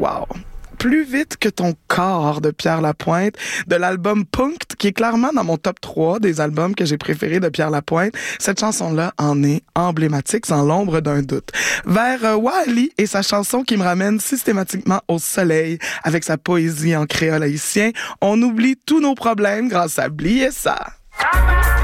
Wow! Plus vite que ton corps de Pierre Lapointe, de l'album Punk'd, qui est clairement dans mon top 3 des albums que j'ai préférés de Pierre Lapointe. Cette chanson-là en est emblématique, sans l'ombre d'un doute. Vers Wally et sa chanson qui me ramène systématiquement au soleil, avec sa poésie en créole haïtien, on oublie tous nos problèmes grâce à Blier ça.